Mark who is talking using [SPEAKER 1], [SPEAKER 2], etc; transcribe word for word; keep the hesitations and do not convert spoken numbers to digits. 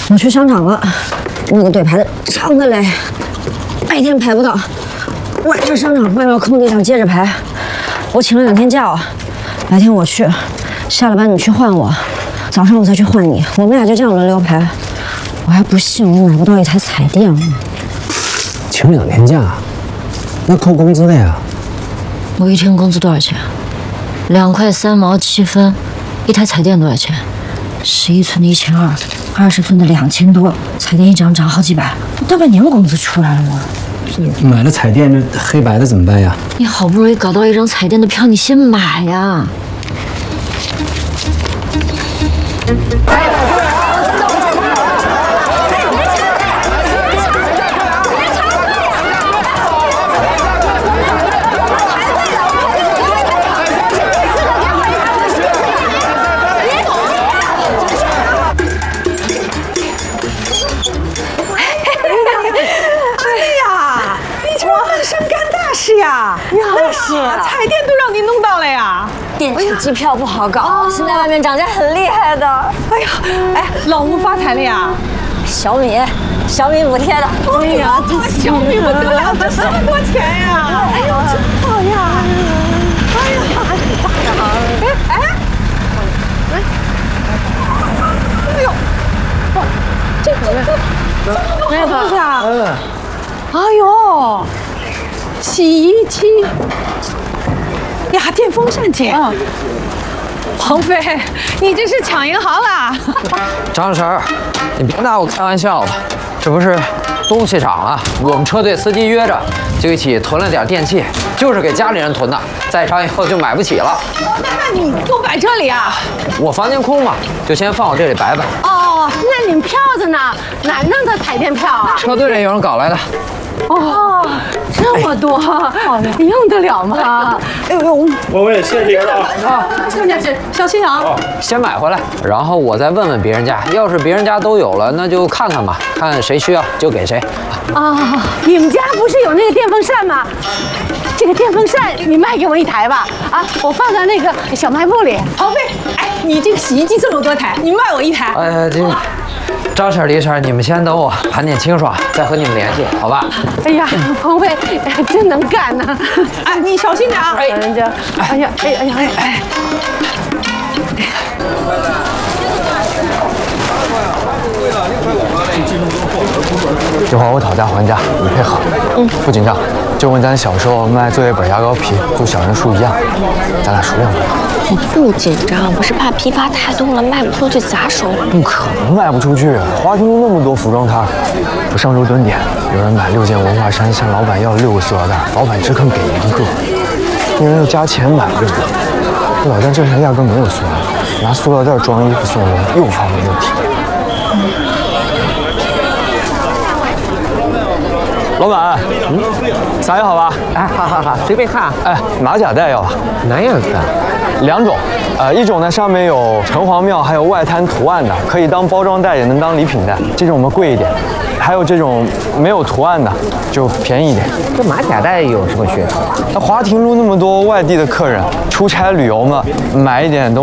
[SPEAKER 1] 我去商场了，那个队排的长的嘞，白天排不到，晚上商场外面空地上接着排。我请了两天假哦，白天我去，下了班你去换我，早上我再去换你，我们俩就这样轮流排。我还不信我买不到一台彩电呢。
[SPEAKER 2] 请两天假，那扣工资的呀？
[SPEAKER 1] 我一天工资多少钱？两块三毛七分，一台彩电多少钱？十一寸的一千二，二十寸的两千多，彩电一张涨好几百，大半年工资出来了吗？
[SPEAKER 2] 买了彩电，这黑白的怎么办呀？
[SPEAKER 1] 你好不容易搞到一张彩电的票，你先买呀！
[SPEAKER 3] 是呀，那是彩电都让您弄到了呀。
[SPEAKER 1] 电车机票不好搞，现在外面涨价很厉害的。
[SPEAKER 3] 哎呀，哎，老吴发财了呀！
[SPEAKER 1] 小米，小米补贴的。
[SPEAKER 3] 哎呀，这小米不得了，这这么多钱呀！哎呦，真好呀！哎呀，哎哎哎，哎呦，这这这这么多好东西啊！嗯，哎呦。洗衣机呀，电风扇姐，嗯，鹏飞，你这是抢银行啦！
[SPEAKER 4] 张婶儿，你别拿我开玩笑了，这不是东西涨了，我们车队司机约着就一起囤了点电器，就是给家里人囤的，再涨以后就买不起了。
[SPEAKER 3] 那你都摆这里啊？
[SPEAKER 4] 我房间空嘛，就先放我这里摆摆。
[SPEAKER 3] 哦，那你们票子呢？哪弄的彩电票啊？
[SPEAKER 4] 车队里有人搞来的。
[SPEAKER 3] 哦，这么多，你用得了吗？哎呦，
[SPEAKER 5] 我我也谢谢了啊！
[SPEAKER 3] 小心小心啊！
[SPEAKER 4] 先买回来，然后我再问问别人家，要是别人家都有了，那就看看吧，看谁需要就给谁。
[SPEAKER 3] 啊，你们家不是有那个电风扇吗？这个电风扇你卖给我一台吧，啊，我放在那个小卖部里。鹏飞，哎，你这个洗衣机这么多台，你卖我一台。
[SPEAKER 4] 哎，这个。张婶、李婶，你们先等我盘点清爽，再和你们联系，好吧？
[SPEAKER 3] 哎呀，鹏飞真能干呐！哎，你小心点啊！哎，人家，哎呀，哎哎呀，哎哎。
[SPEAKER 6] 一会儿我讨价还价，你配合。嗯，不紧张，就跟咱小时候卖作业本、牙膏皮、做小人书一样，咱俩熟练不了。
[SPEAKER 7] 我不紧张，我是怕批发太多了卖不出去砸手里。
[SPEAKER 6] 不可能卖不出去，华亭路那么多服装摊，我上周蹲点，有人买六件文化衫，向老板要六个塑料袋，老板只肯给一个，那人又加钱买六个，老店镇上压根没有塑料袋，拿塑料袋装衣服送人，又发明问题。老板，嗯，啥也好吧？
[SPEAKER 4] 哎，好好好，随便看。
[SPEAKER 6] 哎，马甲带要吧？
[SPEAKER 4] 哪样的？
[SPEAKER 6] 两种，呃，一种呢上面有城隍庙还有外滩图案的，可以当包装袋，也能当礼品袋，这种我们贵一点。还有这种没有图案的，就便宜一点。
[SPEAKER 4] 这马甲带有什么噱头啊？
[SPEAKER 6] 那华亭路那么多外地的客人出差旅游嘛，买一点东西。